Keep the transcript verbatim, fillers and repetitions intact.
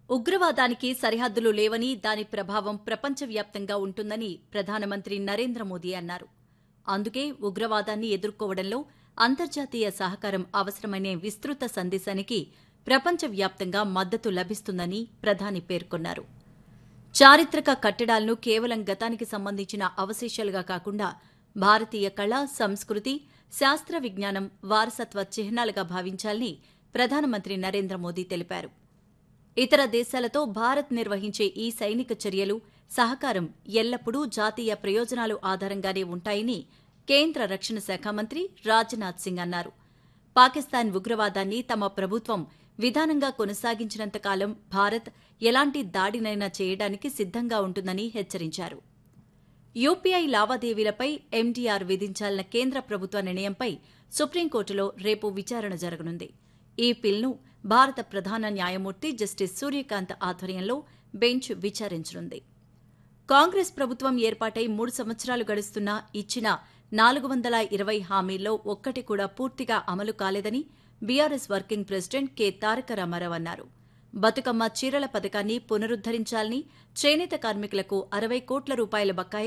ఉగ్రవాదానికి సరిహద్దులు లేవని దాని ప్రభావం ప్రపంచవ్యాప్తంగా ఉంటుందని ప్రధానమంత్రి నరేంద్ర మోదీ అన్నారు. అందుకే ఉగ్రవాదాన్ని ఎదుర్కోవడంలో అంతర్జాతీయ సహకారం అవసరమనే విస్తృత సందేశానికి ప్రపంచవ్యాప్తంగా మద్దతు లభిస్తుందని ప్రధాని పేర్కొన్నారు. చారిత్రక కట్టడాలను కేవలం గతానికి సంబంధించిన అవశేషాలుగా కాకుండా భారతీయ కళ, సంస్కృతి, శాస్త్ర విజ్ఞానం వారసత్వ చిహ్నాలుగా భావించాలని ప్రధానమంత్రి నరేంద్ర మోదీ తెలిపారు. ఇతర దేశాలతో భారత్ నిర్వహించే ఈ సైనిక చర్యలు, సహకారం ఎల్లప్పుడూ జాతీయ ప్రయోజనాలు ఆధారంగానే ఉంటాయని కేంద్ర రక్షణ శాఖ మంత్రి రాజ్నాథ్ సింగ్ అన్నారు. పాకిస్తాన్ ఉగ్రవాదాన్ని తమ ప్రభుత్వం విధానంగా కొనసాగించినంతకాలం భారత్ ఎలాంటి దాడినైనా చేయడానికి సిద్దంగా ఉంటుందని హెచ్చరించారు. యూపీఐ లావాదేవీలపై ఎండీఆర్ విధించాలన్న కేంద్ర ప్రభుత్వ నిర్ణయంపై సుప్రీంకోర్టులో రేపు విచారణ జరగనుంది. ఈ పిల్ను భారత ప్రధాన న్యాయమూర్తి జస్టిస్ సూర్యకాంత్ ఆధ్వర్యంలో బెంచ్ విచారించనుంది. కాంగ్రెస్ ప్రభుత్వం ఏర్పాటై మూడు సంవత్సరాలు గడుస్తున్నా ఇచ్చిన నాలుగు వందల ఇరవై హామీల్లో ఒక్కటి కూడా పూర్తిగా అమలు కాలేదని బీఆర్ఎస్ వర్కింగ్ ప్రెసిడెంట్ కె తారక రామారావు అన్నారు. బతుకమ్మ చీరల పథకాన్ని పునరుద్దరించాలని, చేనేత కార్మికులకు అరవై కోట్ల రూపాయల బకాయి